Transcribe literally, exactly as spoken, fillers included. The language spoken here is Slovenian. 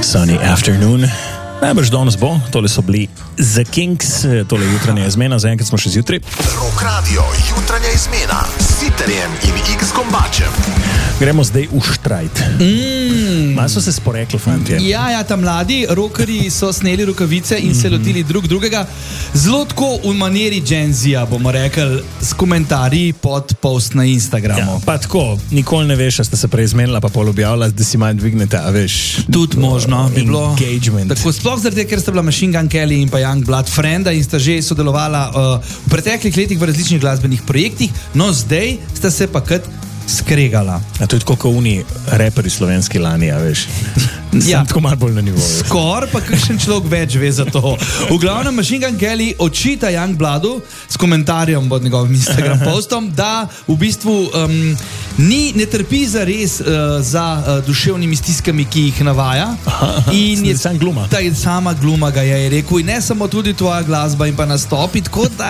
Sunny afternoon. Najbrž danes bo, tole so bili The Kings, tole jutranja izmena, zaenkrat smo še zjutraj. Rock Radio, jutranja izmena s Siterjem in X Kombačem. Gremo zdaj v štrajt. Mm. Malo so se sporekli, fantje. Ja, ja, tam mladi rockerji so sneli rokavice in mm-hmm. se lotili drug drugega. Zelo tako v maniri Gen Z-a, bomo rekli, s komentarji pod post na Instagramu. Ja, pa tako, nikoli ne veš, a ste se prej zmenila, pa pol objavila, da si manj dvignete, a veš. Tudi možno bi bilo. Engagement. Tako, sploh zaradi, ker sta bila Machine Gun Kelly in pa Young Blood frenda in sta že sodelovala uh, v preteklih letih v različnih glasbenih projektih, no zdaj sta se pa kot skregala. A to je tako kot oni reperi slovenski lani, a veš. Ja, tako malo bolj na nivoju. Skor pa kakšen človek več ve za to. V glavnem Machine Gun Kelly očita Young Bloodu s komentarjem pod njegovim Instagram postom, da v bistvu um, ni, ne trpi za res uh, za uh, duševnimi stiskami, ki jih navaja. Aha, aha, in je sam gluma. Ta je sama gluma, ga je rekel, in ne samo tudi tvoja glasba in pa nastopi, tako da